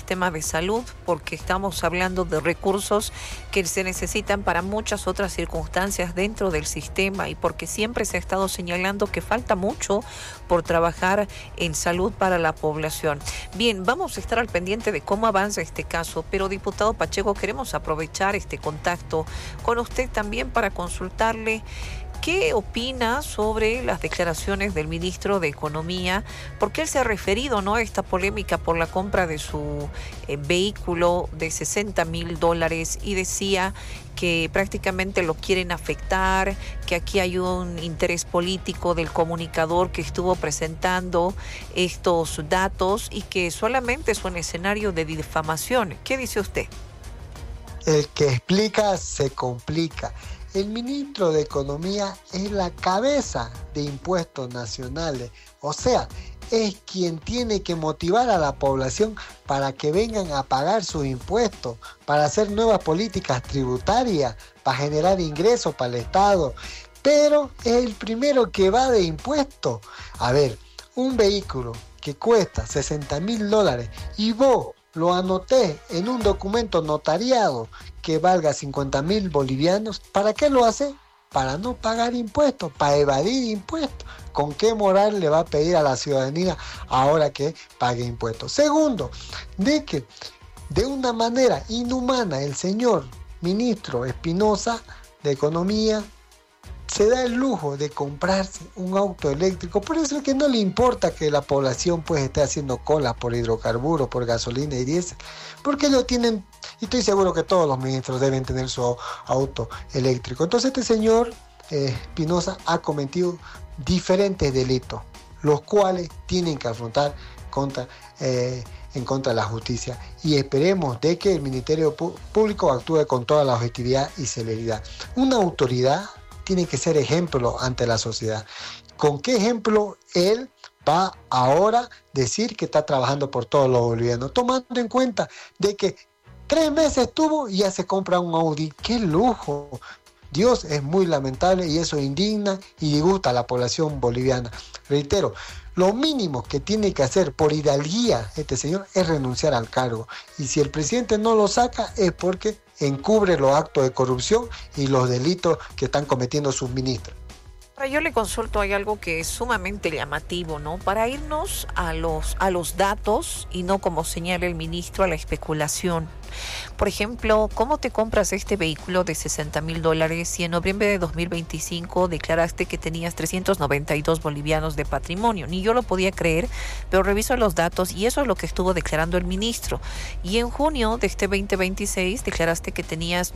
sistema de salud, porque estamos hablando de recursos que se necesitan para muchas otras circunstancias dentro del sistema y porque siempre se ha estado señalando que falta mucho por trabajar en salud para la población. Bien, vamos a estar al pendiente de cómo avanza este caso, pero diputado Pacheco, queremos aprovechar este contacto con usted también para consultarle qué opina sobre las declaraciones del ministro de Economía, porque él se ha referido, ¿no?, a esta polémica por la compra de su vehículo de $60.000 y decía que prácticamente lo quieren afectar, que aquí hay un interés político del comunicador que estuvo presentando estos datos y que solamente es un escenario de difamación. ¿Qué dice usted? El que explica se complica. El ministro de Economía es la cabeza de impuestos nacionales, o sea, es quien tiene que motivar a la población para que vengan a pagar sus impuestos, para hacer nuevas políticas tributarias, para generar ingresos para el Estado, pero es el primero que va de impuestos. A ver, un vehículo que cuesta $60.000 y vos lo anoté en un documento notariado que valga 50.000 bolivianos, ¿para qué lo hace? Para no pagar impuestos, para evadir impuestos. ¿Con qué moral le va a pedir a la ciudadanía ahora que pague impuestos? Segundo, de que de una manera inhumana el señor ministro Espinosa de Economía se da el lujo de comprarse un auto eléctrico. Por eso es que no le importa que la población pues esté haciendo colas por hidrocarburos, por gasolina y diésel, porque lo tienen, y estoy seguro que todos los ministros deben tener su auto eléctrico. Entonces este señor Espinosa ha cometido diferentes delitos, los cuales tienen que afrontar en contra de la justicia, y esperemos de que el Ministerio Público actúe con toda la objetividad y celeridad. Una autoridad tiene que ser ejemplo ante la sociedad. ¿Con qué ejemplo él va ahora a decir que está trabajando por todos los bolivianos? Tomando en cuenta de que 3 meses tuvo y ya se compra un Audi. ¡Qué lujo! Dios, es muy lamentable y eso indigna y disgusta a la población boliviana. Reitero, lo mínimo que tiene que hacer por hidalguía este señor es renunciar al cargo. Y si el presidente no lo saca es porque encubre los actos de corrupción y los delitos que están cometiendo sus ministros. Ahora yo le consulto, hay algo que es sumamente llamativo, ¿no? Para irnos a los datos y no, como señala el ministro, a la especulación. Por ejemplo, ¿cómo te compras este vehículo de $60.000 si en noviembre de 2025 declaraste que tenías 392 bolivianos de patrimonio? Ni yo lo podía creer, pero reviso los datos y eso es lo que estuvo declarando el ministro. Y en junio de este 2026 declaraste que tenías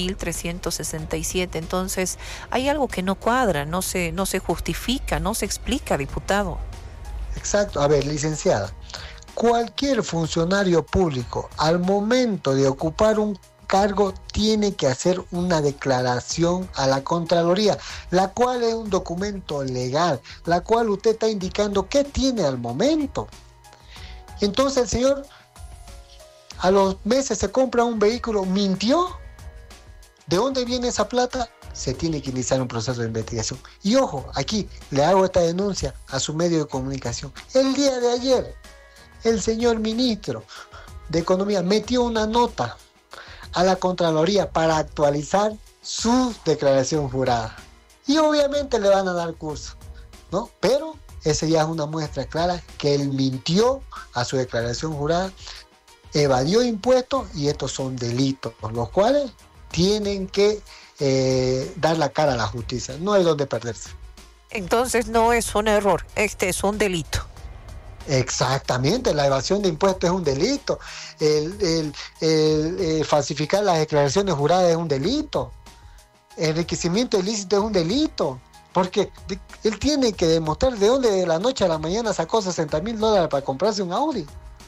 9.367. Entonces, hay algo que no cuadra, no se justifica, no se explica, diputado. Exacto. A ver, licenciada, cualquier funcionario público al momento de ocupar un cargo tiene que hacer una declaración a la Contraloría, la cual es un documento legal, la cual usted está indicando qué tiene al momento. Entonces el señor a los meses se compra un vehículo, mintió. ¿De dónde viene esa plata? Se tiene que iniciar un proceso de investigación. Y ojo, aquí le hago esta denuncia a su medio de comunicación. El día de ayer, el señor ministro de Economía metió una nota a la Contraloría para actualizar su declaración jurada. Y obviamente le van a dar curso, ¿no? Pero ese ya es una muestra clara que él mintió a su declaración jurada, evadió impuestos y estos son delitos, los cuales tienen que dar la cara a la justicia. No hay donde perderse. Entonces no es un error, este es un delito. Exactamente, la evasión de impuestos es un delito, el falsificar las declaraciones juradas es un delito, el enriquecimiento ilícito es un delito, porque él tiene que demostrar de dónde de la noche a la mañana sacó $60.000 para comprarse un Audi.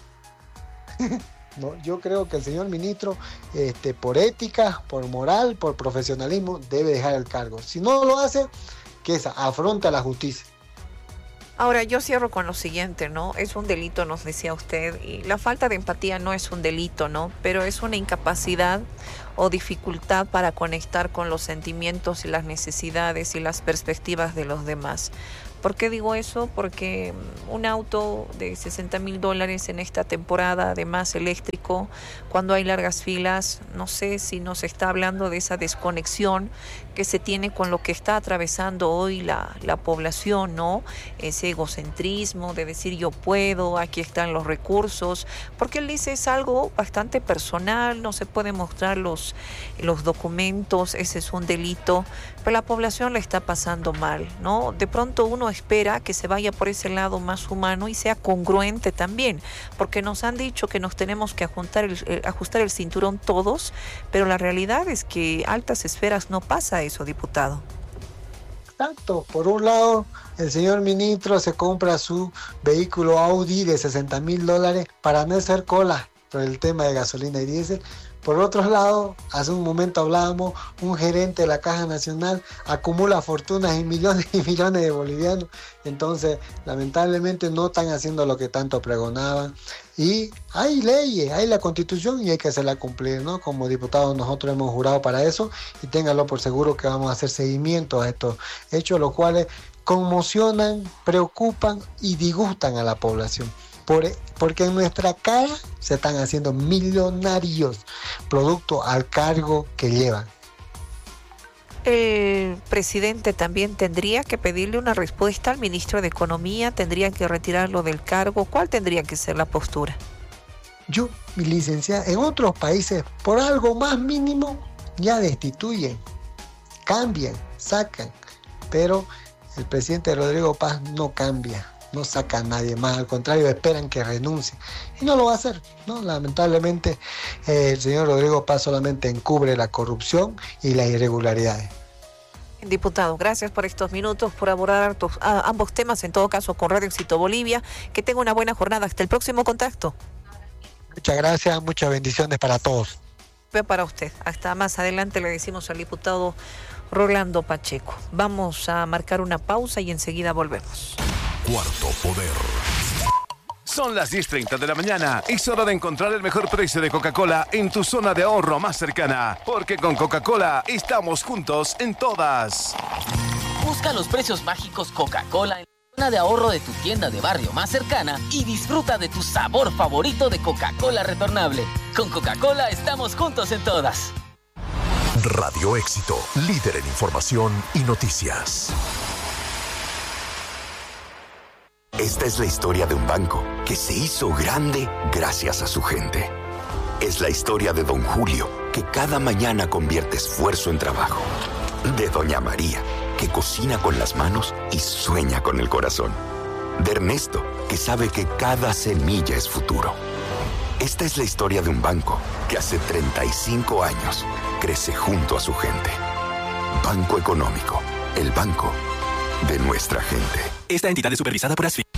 No, yo creo que el señor ministro, por ética, por moral, por profesionalismo, debe dejar el cargo. Si no lo hace, que afronta la justicia. Ahora, yo cierro con lo siguiente, ¿no? Es un delito, nos decía usted, y la falta de empatía no es un delito, ¿no? Pero es una incapacidad o dificultad para conectar con los sentimientos y las necesidades y las perspectivas de los demás. ¿Por qué digo eso? Porque un auto de $60,000 en esta temporada, además eléctrico, cuando hay largas filas, no sé si nos está hablando de esa desconexión que se tiene con lo que está atravesando hoy la población, ¿no? Ese egocentrismo de decir yo puedo, aquí están los recursos, porque él dice es algo bastante personal, no se puede mostrar los documentos, ese es un delito, pero la población le está pasando mal, ¿no? De pronto uno espera que se vaya por ese lado más humano y sea congruente también, porque nos han dicho que nos tenemos que ajustar el cinturón todos, pero la realidad es que altas esferas no pasa eso, diputado. Exacto, por un lado el señor ministro se compra su vehículo Audi de $60,000 para no hacer cola por el tema de gasolina y diésel. Por otro lado, hace un momento hablábamos, un gerente de la Caja Nacional acumula fortunas y millones de bolivianos. Entonces, lamentablemente no están haciendo lo que tanto pregonaban. Y hay leyes, hay la Constitución y hay que hacerla cumplir, ¿no? Como diputados nosotros hemos jurado para eso y ténganlo por seguro que vamos a hacer seguimiento a estos hechos, los cuales conmocionan, preocupan y disgustan a la población. Porque en nuestra cara se están haciendo millonarios producto al cargo que llevan. El presidente también tendría que pedirle una respuesta al ministro de Economía, tendría que retirarlo del cargo. ¿Cuál tendría que ser la postura? Mi licenciada, en otros países por algo más mínimo ya destituyen, cambian, sacan, pero el presidente Rodrigo Paz no cambia. No saca a nadie más, al contrario, esperan que renuncie. Y no lo va a hacer, ¿no? Lamentablemente, el señor Rodrigo Paz solamente encubre la corrupción y las irregularidades. Diputado, gracias por estos minutos, por abordar ambos temas, en todo caso con Radio Éxito Bolivia. Que tenga una buena jornada. Hasta el próximo contacto. Muchas gracias, muchas bendiciones para todos. Para usted. Hasta más adelante le decimos al diputado Rolando Pacheco. Vamos a marcar una pausa y enseguida volvemos. Cuarto Poder. Son las 10:30 de la mañana. Es hora de encontrar el mejor precio de Coca-Cola en tu zona de ahorro más cercana. Porque con Coca-Cola estamos juntos en todas. Busca los precios mágicos Coca-Cola en la zona de ahorro de tu tienda de barrio más cercana y disfruta de tu sabor favorito de Coca-Cola retornable. Con Coca-Cola estamos juntos en todas. Radio Éxito, líder en información y noticias. Esta es la historia de un banco que se hizo grande gracias a su gente. Es la historia de don Julio, que cada mañana convierte esfuerzo en trabajo. De doña María, que cocina con las manos y sueña con el corazón. De Ernesto, que sabe que cada semilla es futuro. Esta es la historia de un banco que hace 35 años crece junto a su gente. Banco Económico, el banco de nuestra gente. Esta entidad es supervisada por ASFI.